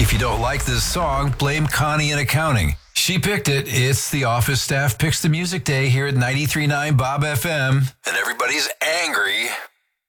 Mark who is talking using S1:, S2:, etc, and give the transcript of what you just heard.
S1: If you don't like this song, blame Connie in accounting. She picked it. It's the office staff picks the music day here at 93.9 Bob FM. And everybody's angry